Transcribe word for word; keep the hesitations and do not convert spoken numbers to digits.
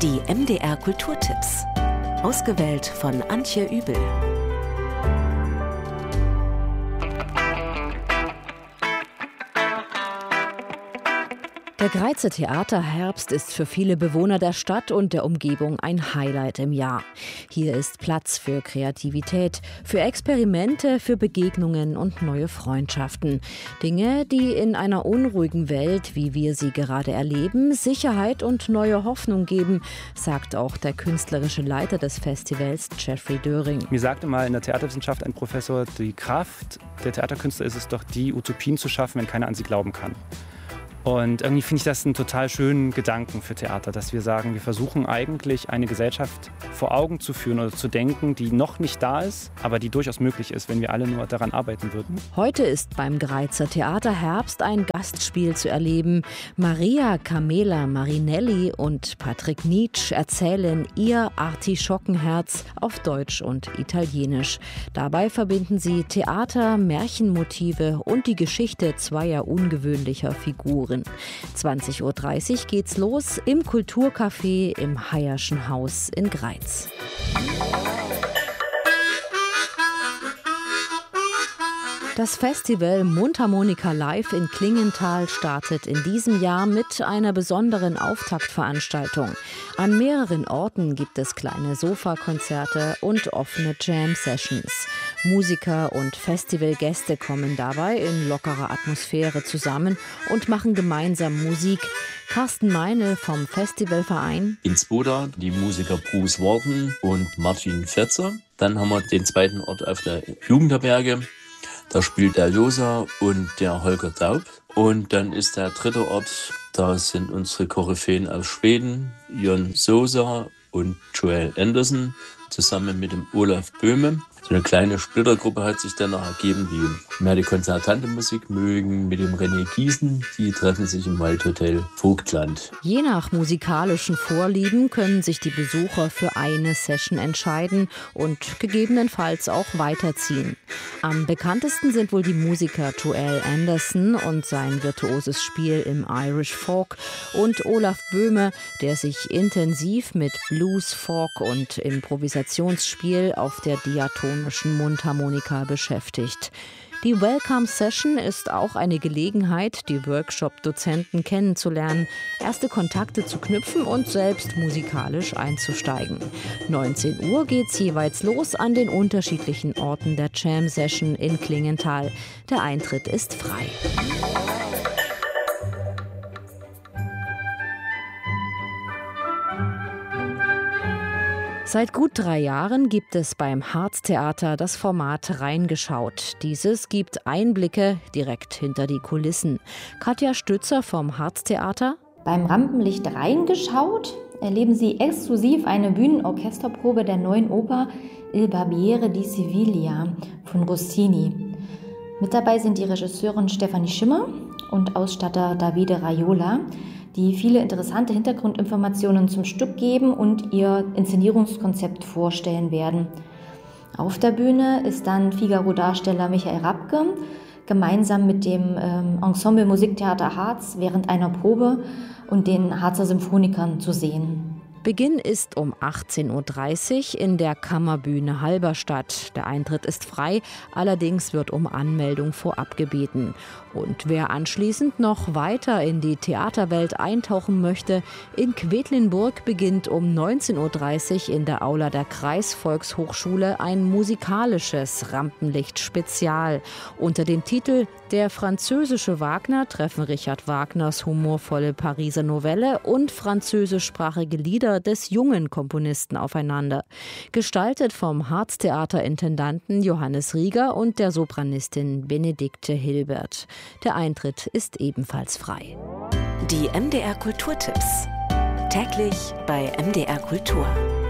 Die M D R Kulturtipps. Ausgewählt von Antje Übel. Der Greizer Theaterherbst ist für viele Bewohner der Stadt und der Umgebung ein Highlight im Jahr. Hier ist Platz für Kreativität, für Experimente, für Begegnungen und neue Freundschaften. Dinge, die in einer unruhigen Welt, wie wir sie gerade erleben, Sicherheit und neue Hoffnung geben, sagt auch der künstlerische Leiter des Festivals, Jeffrey Döring. Mir sagte mal in der Theaterwissenschaft ein Professor, die Kraft der Theaterkünstler ist es doch, die Utopien zu schaffen, wenn keiner an sie glauben kann. Und irgendwie finde ich das einen total schönen Gedanken für Theater, dass wir sagen, wir versuchen eigentlich eine Gesellschaft vor Augen zu führen oder zu denken, die noch nicht da ist, aber die durchaus möglich ist, wenn wir alle nur daran arbeiten würden. Heute ist beim Greizer Theaterherbst ein Gastspiel zu erleben. Maria Camela Marinelli und Patrick Nitsch erzählen ihr Artischockenherz auf Deutsch und Italienisch. Dabei verbinden sie Theater, Märchenmotive und die Geschichte zweier ungewöhnlicher Figuren. zwanzig Uhr dreißig geht's los im Kulturcafé im Hayer'schen Haus in Greiz. Das Festival Mundharmonika Live in Klingenthal startet in diesem Jahr mit einer besonderen Auftaktveranstaltung. An mehreren Orten gibt es kleine Sofakonzerte und offene Jam-Sessions. Musiker und Festivalgäste kommen dabei in lockerer Atmosphäre zusammen und machen gemeinsam Musik. Carsten Meinl vom Festivalverein. In Zwoda die Musiker Bruce Warden und Martin Fetzer. Dann haben wir den zweiten Ort auf der Jugendherberge. Da spielt der Josa und der Holger Daub. Und dann ist der dritte Ort, da sind unsere Koryphäen aus Schweden, Jon Sosa und Joel Anderson, zusammen mit dem Olaf Böhme. So eine kleine Splittergruppe hat sich dann noch ergeben, die mehr die konzertante Musik mögen, mit dem René Giesen. Die treffen sich im Waldhotel Vogtland. Je nach musikalischen Vorlieben können sich die Besucher für eine Session entscheiden und gegebenenfalls auch weiterziehen. Am bekanntesten sind wohl die Musiker Joel Anderson und sein virtuoses Spiel im Irish Folk und Olaf Böhme, der sich intensiv mit Blues, Folk und Improvisationsspiel auf der Diaton Mundharmonika beschäftigt. Die Welcome Session ist auch eine Gelegenheit, die Workshop-Dozenten kennenzulernen, erste Kontakte zu knüpfen und selbst musikalisch einzusteigen. neunzehn Uhr geht's jeweils los an den unterschiedlichen Orten der Jam Session in Klingenthal. Der Eintritt ist frei. Seit gut drei Jahren gibt es beim Harztheater das Format Reingeschaut. Dieses gibt Einblicke direkt hinter die Kulissen. Katja Stützer vom Harztheater. Beim Rampenlicht Reingeschaut erleben Sie exklusiv eine Bühnenorchesterprobe der neuen Oper Il Barbiere di Siviglia von Rossini. Mit dabei sind die Regisseurin Stefanie Schimmer und Ausstatter Davide Raiola, die viele interessante Hintergrundinformationen zum Stück geben und ihr Inszenierungskonzept vorstellen werden. Auf der Bühne ist dann Figaro-Darsteller Michael Rabke gemeinsam mit dem ähm, Ensemble Musiktheater Harz während einer Probe und den Harzer Symphonikern zu sehen. Beginn ist um achtzehn Uhr dreißig in der Kammerbühne Halberstadt. Der Eintritt ist frei, allerdings wird um Anmeldung vorab gebeten. Und wer anschließend noch weiter in die Theaterwelt eintauchen möchte, in Quedlinburg beginnt um neunzehn Uhr dreißig in der Aula der Kreisvolkshochschule ein musikalisches Rampenlicht-Spezial. Unter dem Titel »Der französische Wagner« treffen Richard Wagners humorvolle Pariser Novelle und französischsprachige Lieder des jungen Komponisten aufeinander. Gestaltet vom Harztheaterintendanten Johannes Rieger und der Sopranistin Benedikte Hilbert. Der Eintritt ist ebenfalls frei. Die M D R Kulturtipps. Täglich bei M D R Kultur.